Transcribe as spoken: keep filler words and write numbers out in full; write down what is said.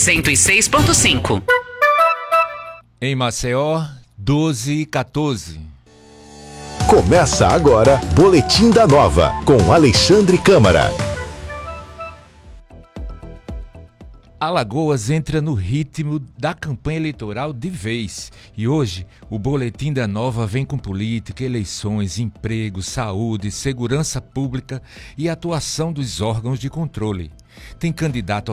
cento e seis ponto cinco. Em Maceió, doze e quatorze. Começa agora Boletim da Nova, com Alexandre Câmara. Alagoas entra no ritmo da campanha eleitoral de vez. E hoje, o Boletim da Nova vem com política, eleições, emprego, saúde, segurança pública e atuação dos órgãos de controle. Tem candidato